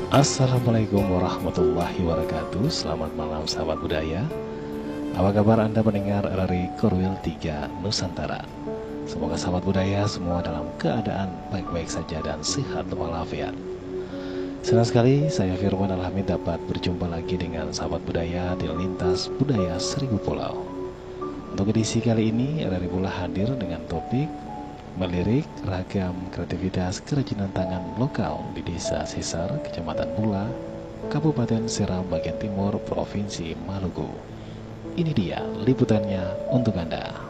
Assalamualaikum warahmatullahi wabarakatuh. Selamat malam sahabat budaya. Apa kabar Anda pendengar RRI Korwil 3 Nusantara? Semoga sahabat budaya semua dalam keadaan baik-baik saja dan sehat walafiat. Senang sekali saya Firman Alhamid dapat berjumpa lagi dengan sahabat budaya di Lintas Budaya Seribu Pulau. Untuk edisi kali ini RRI pula hadir dengan topik melirik ragam kreativitas kerajinan tangan lokal di Desa Sesar, Kecamatan Bula, Kabupaten Seram bagian timur, Provinsi Maluku. Ini dia liputannya untuk Anda.